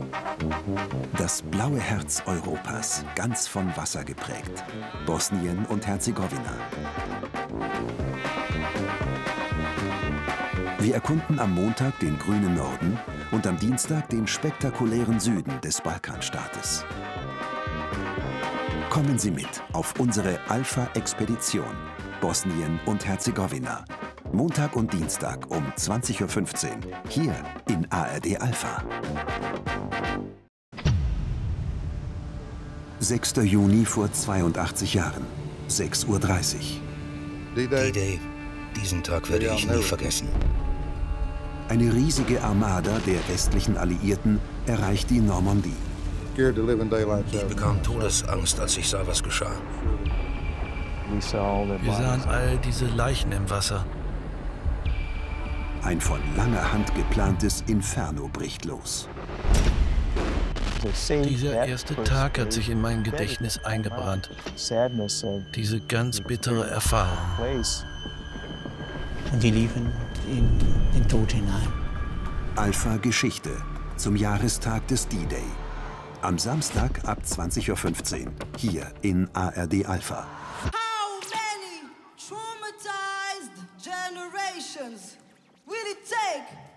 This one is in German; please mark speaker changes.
Speaker 1: Das blaue Herz Europas, ganz von Wasser geprägt. Bosnien und Herzegowina. Wir erkunden am Montag den grünen Norden und am Dienstag den spektakulären Süden des Balkanstaates. Kommen Sie mit auf unsere Alpha-Expedition Bosnien und Herzegowina. Montag und Dienstag um 20:15 Uhr hier in ARD Alpha. 6. Juni vor 82 Jahren, 6:30 Uhr.
Speaker 2: D-Day. Diesen Tag werde ich nie vergessen.
Speaker 1: Eine riesige Armada der westlichen Alliierten erreicht die Normandie.
Speaker 2: Ich bekam Todesangst, als ich sah, was geschah.
Speaker 3: Wir sahen all diese Leichen im Wasser.
Speaker 1: Ein von langer Hand geplantes Inferno bricht los.
Speaker 3: Dieser erste Tag hat sich in mein Gedächtnis eingebrannt. Diese ganz bittere Erfahrung.
Speaker 4: Und die liefen in den Tod hinein.
Speaker 1: Alpha Geschichte zum Jahrestag des D-Day. Am Samstag ab 20:15 Uhr hier in ARD Alpha.
Speaker 5: How many traumatized generations will it take